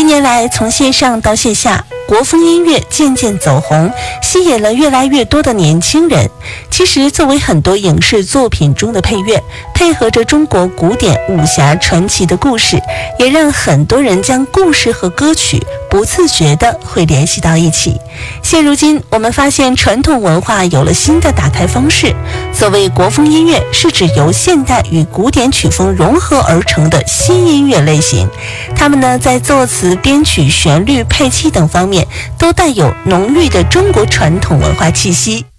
年来，从线上到线下，国风音乐渐渐走红，吸引了越来越多的年轻人。其实，作为很多影视作品中的配乐，配合着中国古典武侠传奇的故事，也让很多人将故事和歌曲不自觉地会联系到一起。现如今，我们发现传统文化有了新的打开方式。所谓国风音乐，是指由现代与古典曲风融合而成的新音乐类型。它们呢，在作词、编曲、旋律、配器等方面，都带有浓郁的中国传统文化气息。